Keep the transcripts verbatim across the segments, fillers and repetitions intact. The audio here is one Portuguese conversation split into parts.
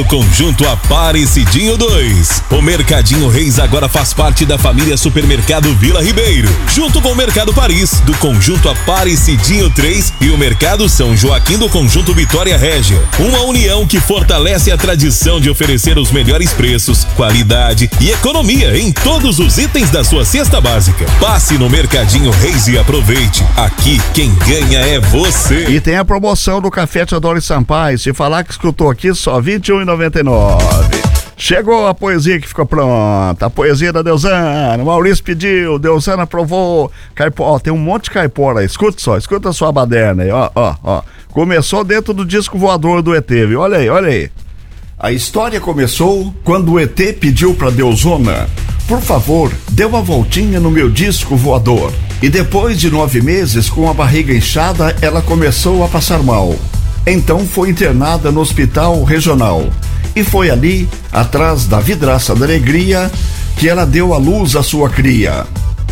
Conjunto Aparecidinho dois. O Mercadinho Reis agora faz parte da família Supermercado Vila Ribeiro, junto com o Mercado Paris, do Conjunto Aparecidinho três e o Mercado São Joaquim do Conjunto Vitória Régia. Uma união que fortalece a tradição de oferecer os melhores preços, qualidade e economia em todos os itens da sua cesta básica. Passe no Mercadinho Reis e aproveite. Aqui, quem ganha é você. E tem a promoção do Café Teodoro e Sampaio. Se falar que escutou aqui, só vinte e um reais e noventa e nove centavos. Chegou a poesia que ficou pronta, a poesia da Deusana. Maurício pediu, Deusana aprovou. Caipora, ó, tem um monte de caipora aí. Escuta só, escuta a sua baderna aí, ó, ó, ó. Começou dentro do disco voador do E T, viu? Olha aí, olha aí. A história começou quando o E T pediu pra Deusona: por favor, dê uma voltinha no meu disco voador. E depois de nove meses, com a barriga inchada, ela começou a passar mal. Então foi internada no hospital regional. E foi ali, atrás da vidraça da alegria, que ela deu à luz a sua cria.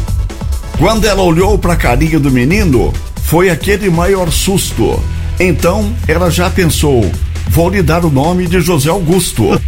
Quando ela olhou para a carinha do menino, foi aquele maior susto. Então ela já pensou: vou lhe dar o nome de José Augusto.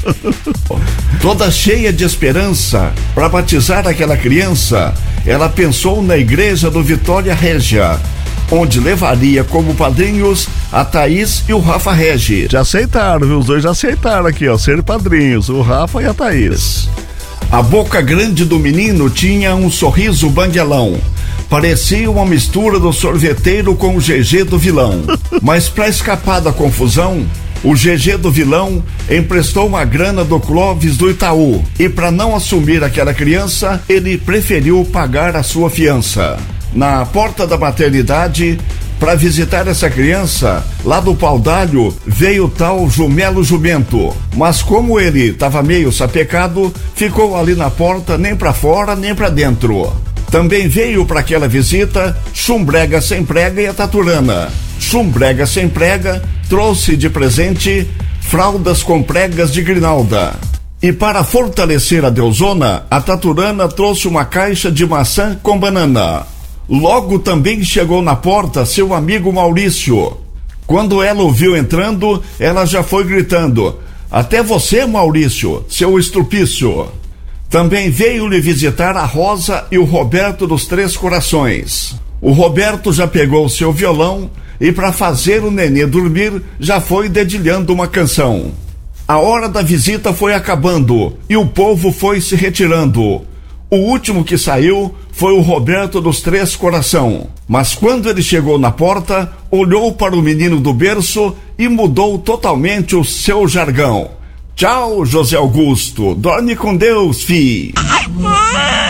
Toda cheia de esperança, para batizar aquela criança, ela pensou na igreja do Vitória Régia, onde levaria como padrinhos a Thaís e o Rafa Regi. Já aceitaram, viu? Os dois já aceitaram aqui, ó, ser padrinhos, o Rafa e a Thaís. A boca grande do menino tinha um sorriso banguelão. Parecia uma mistura do sorveteiro com o G G do vilão. Mas para escapar da confusão, o G G do vilão emprestou uma grana do Clóvis do Itaú. E para não assumir aquela criança, ele preferiu pagar a sua fiança. Na porta da maternidade, para visitar essa criança, lá do Pau d'Alho, veio o tal Jumelo Jumento. Mas como ele estava meio sapecado, ficou ali na porta, nem para fora, nem para dentro. Também veio para aquela visita Chumbrega Sem Prega e a Taturana. Chumbrega Sem Prega trouxe de presente fraldas com pregas de grinalda. E para fortalecer a Deusona, a Taturana trouxe uma caixa de maçã com banana. Logo também chegou na porta seu amigo Maurício. Quando ela o viu entrando, ela já foi gritando: até você, Maurício, seu estrupício. Também veio lhe visitar a Rosa e o Roberto dos Três Corações. O Roberto já pegou seu violão e, para fazer o nenê dormir, já foi dedilhando uma canção. A hora da visita foi acabando e o povo foi se retirando. O último que saiu foi o Roberto dos Três Coração. Mas quando ele chegou na porta, olhou para o menino do berço e mudou totalmente o seu jargão. Tchau, José Augusto. Dorme com Deus, fi.